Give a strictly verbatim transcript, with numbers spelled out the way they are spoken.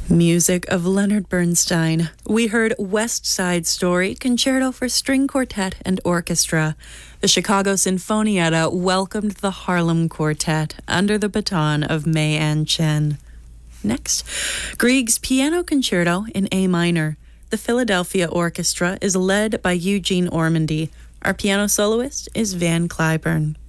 Music of Leonard Bernstein. We heard West Side Story, Concerto for String Quartet and Orchestra. The Chicago Sinfonietta welcomed the Harlem Quartet under the baton of May Ann Chen. Next, Grieg's Piano Concerto in A minor. The Philadelphia Orchestra is led by Eugene Ormandy. Our piano soloist is Van Cliburn.